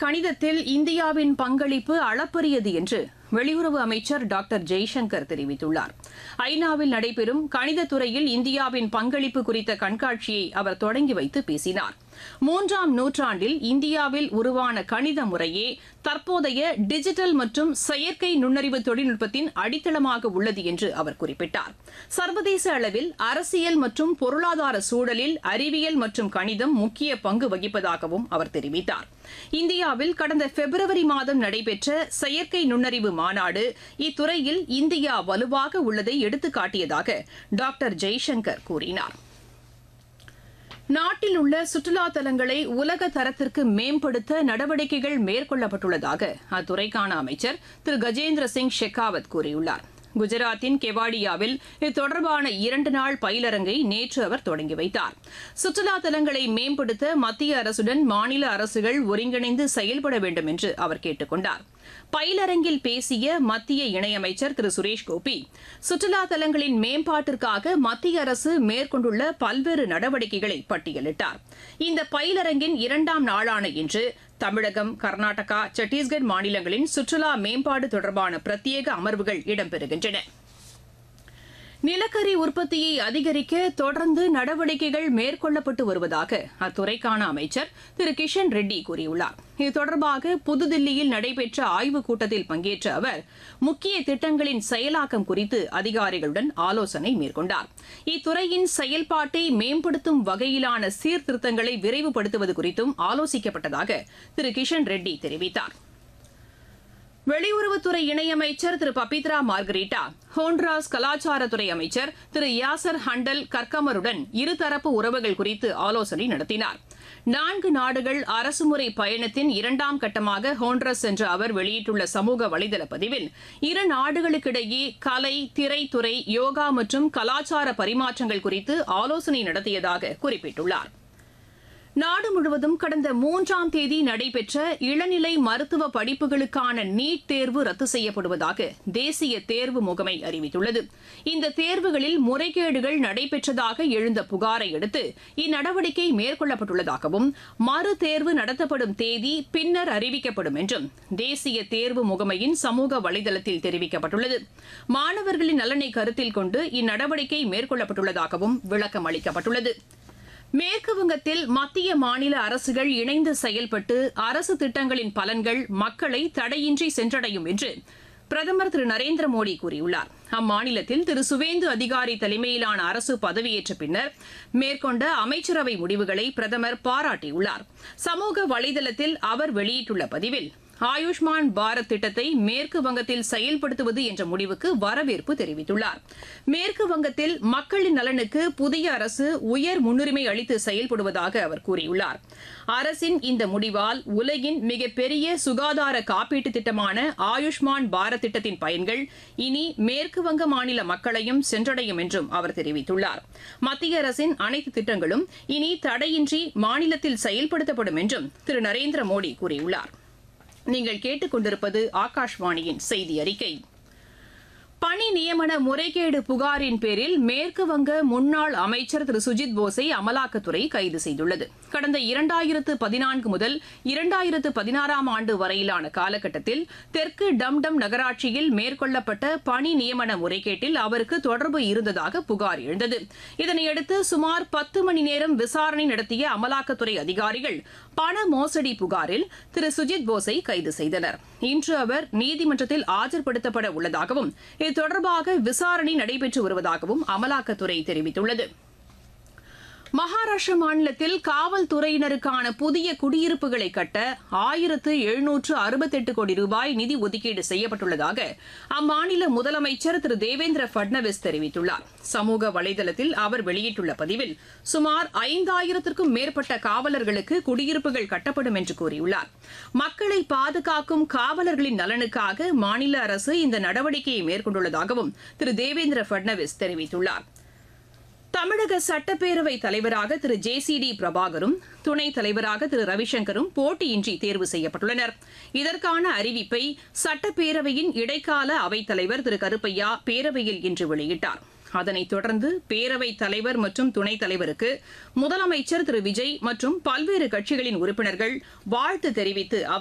கணிதத்தில் இந்தியாவின் பங்களிப்பு அளப்பரியது என்று வெளியுறவு அமைச்சர் டாக்டர் ஜெய்சங்கர் தெரிவித்துள்ளார். ஐநாவில் நடைபெறும் கணிதத்துறையில் இந்தியாவின் பங்களிப்பு குறித்த கண்காட்சியை அவர் தொடங்கி வைத்து பேசினார். 3ஆம் நூற்றாண்டில் இந்தியாவில் உருவான கணித முறையே தற்போதைய டிஜிட்டல் மற்றும் செயற்கை நுண்ணறிவு தொழில்நுட்பத்தின் அடித்தளமாக உள்ளது என்று அவர் குறிப்பிட்டார். சர்வதேச அளவில் அரசியல் மற்றும் பொருளாதார சூழலில் அறிவியல் மற்றும் கணிதம் முக்கிய பங்கு வகிப்பதாகவும் அவர் தெரிவித்தார். இந்தியாவில் கடந்த பிப்ரவரி மாதம் நடைபெற்ற செயற்கை நுண்ணறிவு மாநாடு இத்துறையில் இந்தியா வலுவாக உள்ளதை எடுத்துக்காட்டியதாக டாக்டர் ஜெய்சங்கர் கூறினார். நாட்டில் உள்ள சுற்றுலா தலங்களை உலக தரத்திற்கு மேம்படுத்த நடவடிக்கைகள் மேற்கொள்ளப்பட்டுள்ளதாக அத்துறைக்கான அமைச்சர் திரு கஜேந்திர சிங் ஷெகாவத் கூறியுள்ளார். குஜராத்தின் கெவாடியாவில் இது தொடர்பான 2 நாள் பயிலரங்கை நேற்று அவர் தொடங்கி வைத்தார். சுற்றுலா தலங்களை மேம்படுத்த மத்திய அரசுடன் மாநில அரசுகள் ஒருங்கிணைந்து செயல்பட வேண்டும் என்று அவர் கேட்டுக் கொண்டார். பயிலரங்கில் பேசிய மத்திய இணையமைச்சர் திரு சுரேஷ் கோபி, சுற்றுலா தலங்களின் மேம்பாட்டிற்காக மத்திய அரசு மேற்கொண்டுள்ள பல்வேறு நடவடிக்கைகளை பட்டியலிட்டார். இந்த பயிலரங்கின் 2ஆம் நாளான இன்று தமிழகம், கர்நாடகா, சத்தீஸ்கர் மாநிலங்களின் சுற்றுலா மேம்பாடு தொடர்பான பிரத்யேக அமர்வுகள் இடம்பெறுகின்றன. நிலக்கரி உற்பத்தியை அதிகரிக்க தொடர்ந்து நடவடிக்கைகள் மேற்கொள்ளப்பட்டு வருவதாக அத்துறைக்கான அமைச்சர் திரு கிஷன் ரெட்டி கூறியுள்ளார். இது தொடர்பாக புதுதில்லியில் நடைபெற்ற ஆய்வுக் கூட்டத்தில் பங்கேற்ற அவர் முக்கிய திட்டங்களின் செயலாக்கம் குறித்து அதிகாரிகளுடன் ஆலோசனை மேற்கொண்டார். இத்துறையின் செயல்பாட்டை மேம்படுத்தும் வகையிலான சீர்திருத்தங்களை விரைவுபடுத்துவது குறித்தும் ஆலோசிக்கப்பட்டதாக திரு கிஷன் ரெட்டி தெரிவித்தார். வெளியுறவுத்துறை இணையமைச்சர் திரு பபித்ரா மார்கரீட்டா ஹோண்ட்ராஸ் கலாச்சாரத்துறை அமைச்சர் திரு யாசர் ஹண்டல் கர்கமருடன் இருதரப்பு உறவுகள் குறித்து ஆலோசனை நடத்தினார். 4 நாடுகள் அரசுமுறை பயணத்தின் 2ஆம் கட்டமாக ஹோண்ட்ரஸ் சென்ற அவர் வெளியிட்டுள்ள சமூக வலைதள பதிவில் இரு நாடுகளுக்கிடையே கலை, திரைத்துறை, யோகா மற்றும் கலாச்சார பரிமாற்றங்கள் குறித்து ஆலோசனை நடத்தியதாக குறிப்பிட்டுள்ளார். நாடு முழுவதும் கடந்த 3ஆம் தேதி நடைபெற்ற இளநிலை மருத்துவ படிப்புகளுக்கான நீட் தேர்வு ரத்து செய்யப்படுவதாக தேசிய தேர்வு முகமை அறிவித்துள்ளது. இந்த தேர்வுகளில் முறைகேடுகள் நடைபெற்றதாக எழுந்த புகாரை அடுத்து இந்நடவடிக்கை மேற்கொள்ளப்பட்டுள்ளதாகவும் மறு தேர்வு நடத்தப்படும் தேதி பின்னர் அறிவிக்கப்படும் என்றும் தேசிய தேர்வு முகமையின் சமூக வலைதளத்தில் தெரிவிக்கப்பட்டுள்ளது. மாணவர்களின் நலனை கருத்தில் கொண்டு இந்நடவடிக்கை மேற்கொள்ளப்பட்டுள்ளதாகவும் விளக்கம் அளிக்கப்பட்டுள்ளது. மேற்குவங்கத்தில் மத்திய மாநில அரசுகள் இணைந்து செயல்பட்டு அரசு திட்டங்களின் பலன்கள் மக்களை தடையின்றி சென்றடையும் என்று பிரதமர் திரு நரேந்திர மோடி கூறியுள்ளார். அம்மாநிலத்தில் திரு சுவேந்து அதிகாரி தலைமையிலான அரசு பதவியேற்ற பின்னர் மேற்கொண்ட அமைச்சரவை முடிவுகளை பிரதமர் பாராட்டியுள்ளார். சமூக வலைதளத்தில் அவர் வெளியிட்டுள்ள பதிவில் ஆயுஷ்மான் பாரத் திட்டத்தை மேற்கு வங்கத்தில் செயல்படுத்துவது என்ற முடிவுக்கு வரவேற்பு தெரிவித்துள்ளார். மேற்கு வங்கத்தில் மக்களின் நலனுக்கு புதிய அரசு உயர் முன்னுரிமை அளித்து செயல்படுவதாக அவர் கூறியுள்ளார். அரசின் இந்த முடிவால் உலகின் மிகப்பெரிய சுகாதார காப்பீட்டு திட்டமான ஆயுஷ்மான் பாரத் திட்டத்தின் பயன்கள் இனி மேற்கு வங்க மாநில மக்களையும் சென்றடையும் என்றும் அவர் தெரிவித்துள்ளார். மத்திய அரசின் அனைத்து திட்டங்களும் இனி தடையின்றி மாநிலத்தில் செயல்படுத்தப்படும் என்றும் திரு நரேந்திர மோடி கூறியுள்ளார். நீங்கள் கேட்டுக்கொண்டிருப்பது ஆகாஷ்வாணியின் செய்தி அறிக்கை. பணி நியமன முறைகேடு புகாரின் பேரில் மேற்குவங்க முன்னாள் அமைச்சர் திரு சுஜித் போஸை அமலாக்கத்துறை கைது செய்துள்ளது. கடந்த 2014 முதல் 2016ஆம் ஆண்டு வரையிலான காலகட்டத்தில் தெற்கு டம்டம் நகராட்சியில் மேற்கொள்ளப்பட்ட பணி நியமன முறைகேட்டில் அவருக்கு தொடர்பு இருந்ததாக புகார் எழுந்தது. இதனையடுத்து சுமார் 10 மணி நேரம் விசாரணை நடத்திய அமலாக்கத்துறை அதிகாரிகள் பண மோசடி புகாரில் திரு சுஜித் போஸை கைது செய்தனர். இன்று அவர் நீதிமன்றத்தில் ஆஜர்படுத்தப்பட உள்ளதாகவும் இது தொடர்பாக விசாரணை நடைபெற்று வருவதாகவும் அமலாக்கத்துறை தெரிவித்துள்ளது. மகாராஷ்டிர மாநிலத்தில் காவல்துறையினருக்கான புதிய குடியிருப்புகளை கட்ட 1768 கோடி ரூபாய் நிதி ஒதுக்கீடு செய்யப்பட்டுள்ளதாக அம்மாநில முதலமைச்சர் திரு தேவேந்திர பட்னவிஸ் தெரிவித்துள்ளார். சமூக வலைதளத்தில் அவர் வெளியிட்டுள்ள பதிவில் சுமார் 5000க்கும் மேற்பட்ட காவலர்களுக்கு குடியிருப்புகள் கட்டப்படும் என்று கூறியுள்ளார். மக்களை பாதுகாக்கும் காவலர்களின் நலனுக்காக மாநில அரசு இந்த நடவடிக்கையை மேற்கொண்டுள்ளதாகவும் திரு தேவேந்திர பட்னவிஸ் தெரிவித்துள்ளார். தமிழக சட்டப்பேரவை தலைவராக திரு ஜே.சி.டி. பிரபாகரும் துணைத் தலைவராக திரு ரவிசங்கரும் போட்டியின்றி தேர்வு செய்யப்பட்டுள்ளனர். இதற்கான அறிவிப்பை சட்டப்பேரவையின் இடைக்கால அவைத்தலைவர் திரு கருப்பையா பேரவையில் இன்று வெளியிட்டார். அதனைத் தொடர்ந்து பேரவைத் தலைவர் மற்றும் துணைத் தலைவருக்கு முதலமைச்சர் திரு விஜய் மற்றும் பல்வேறு கட்சிகளின் உறுப்பினர்கள் வாழ்த்து தெரிவித்து